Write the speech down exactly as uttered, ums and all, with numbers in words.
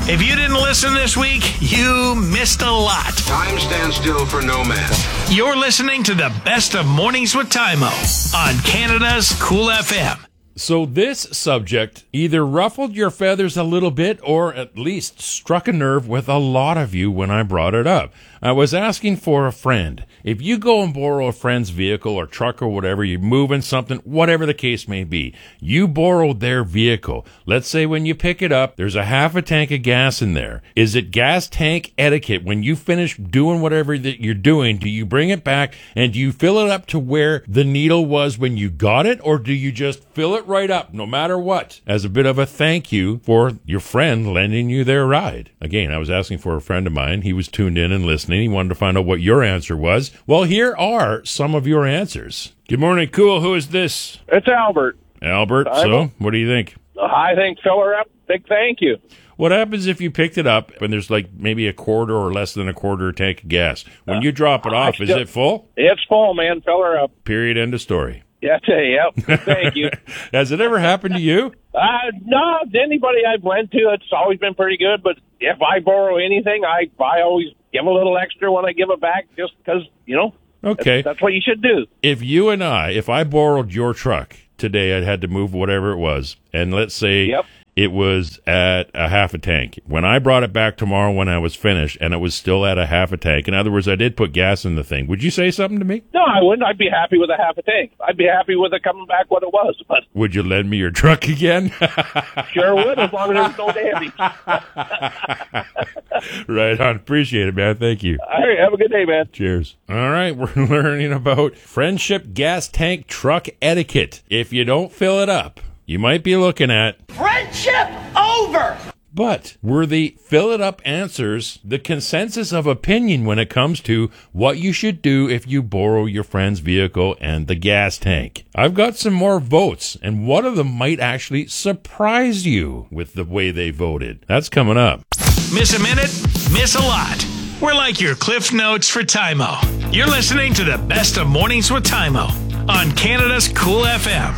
If you didn't listen this week, you missed a lot. Time stands still for no man. You're listening to the best of Mornings with Tymo on Canada's Cool F M. So this subject either ruffled your feathers a little bit or at least struck a nerve with a lot of you when I brought it up. I was asking for a friend. If you go and borrow a friend's vehicle or truck or whatever, you're moving something, whatever the case may be, you borrowed their vehicle. Let's say when you pick it up, there's a half a tank of gas in there. Is it gas tank etiquette? When you finish doing whatever that you're doing, do you bring it back and do you fill it up to where the needle was when you got it, or do you just fill it right up no matter what as a bit of a thank you for your friend lending you their ride? Again, I was asking for a friend of mine. He was tuned in and listening. He wanted to find out what your answer was. Well, here are some of your answers. Good morning, Cool. Who is this? It's Albert. Albert. I'm So, what do you think? I think fill her up. Big thank you. What happens if you picked it up and there's like maybe a quarter or less than a quarter tank of gas? When you drop it off, is it full? It's full, man. Fill her up. Period. End of story. Yeah, yep. Thank you. Has it ever happened to you? Uh, no, anybody I've lent to, it's always been pretty good. But if I borrow anything, I I always give a little extra when I give it back, just because, you know. Okay. That's, that's what you should do. If you and I, if I borrowed your truck today, I'd had to move whatever it was, and let's say Yep. it was at a half a tank. When I brought it back tomorrow when I was finished, and it was still at a half a tank, in other words, I did put gas in the thing, would you say something to me? No, I wouldn't. I'd be happy with a half a tank. I'd be happy with it coming back what it was. But Would you lend me your truck again? sure would, as long as there was no damage. Right on. Appreciate it, man. Thank you. All right, have a good day, man. Cheers. All right, we're learning about friendship gas tank truck etiquette. If you don't fill it up, you might be looking at Friendship over! But were the fill it up answers the consensus of opinion when it comes to what you should do if you borrow your friend's vehicle and the gas tank? I've got some more votes, and one of them might actually surprise you with the way they voted. That's coming up. Miss a minute, miss a lot. We're like your Cliff Notes for Tymo. You're listening to the best of Mornings with Tymo on Canada's Cool F M.